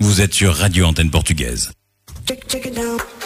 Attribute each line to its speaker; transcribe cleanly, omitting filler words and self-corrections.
Speaker 1: Vous êtes sur Radio Antenne Portugaise.
Speaker 2: Check it out.